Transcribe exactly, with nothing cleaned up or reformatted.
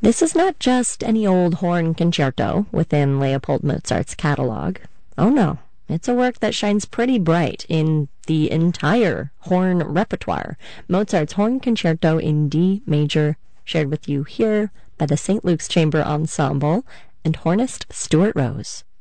This is not just any old horn concerto within Leopold Mozart's catalog. Oh no, it's a work that shines pretty bright in the entire horn repertoire. Mozart's Horn Concerto in D major, shared with you here by the Saint Luke's Chamber Ensemble and hornist Stuart Rose.